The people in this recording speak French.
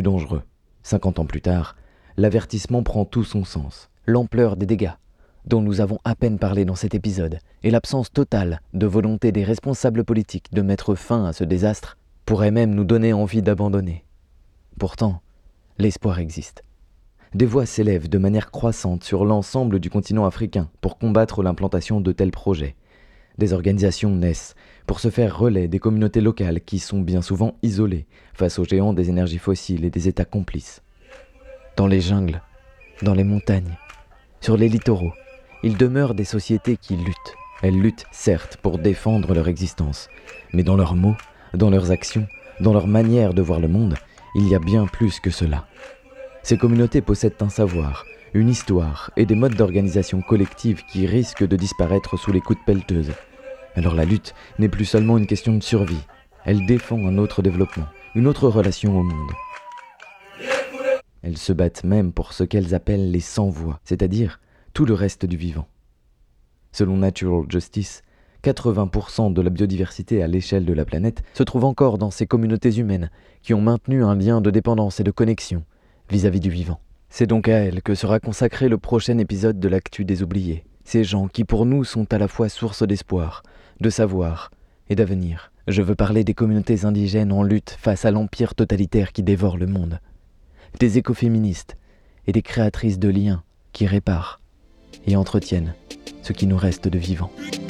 dangereux. 50 ans plus tard, l'avertissement prend tout son sens. L'ampleur des dégâts, dont nous avons à peine parlé dans cet épisode, et l'absence totale de volonté des responsables politiques de mettre fin à ce désastre, pourraient même nous donner envie d'abandonner. Pourtant, l'espoir existe. Des voix s'élèvent de manière croissante sur l'ensemble du continent africain pour combattre l'implantation de tels projets. Des organisations naissent pour se faire relais des communautés locales qui sont bien souvent isolées face aux géants des énergies fossiles et des États complices. Dans les jungles, dans les montagnes, sur les littoraux, il demeure des sociétés qui luttent. Elles luttent certes pour défendre leur existence, mais dans leurs mots, dans leurs actions, dans leur manière de voir le monde, il y a bien plus que cela. Ces communautés possèdent un savoir, une histoire et des modes d'organisation collective qui risquent de disparaître sous les coups de pelleteuse. Alors la lutte n'est plus seulement une question de survie, elle défend un autre développement, une autre relation au monde. Elles se battent même pour ce qu'elles appellent les sans-voix, c'est-à-dire tout le reste du vivant. Selon Natural Justice, 80% de la biodiversité à l'échelle de la planète se trouve encore dans ces communautés humaines qui ont maintenu un lien de dépendance et de connexion vis-à-vis du vivant. C'est donc à elles que sera consacré le prochain épisode de l'Actu des Oubliés. Ces gens qui pour nous sont à la fois source d'espoir, de savoir et d'avenir. Je veux parler des communautés indigènes en lutte face à l'empire totalitaire qui dévore le monde. Des écoféministes et des créatrices de liens qui réparent et entretiennent ce qui nous reste de vivant.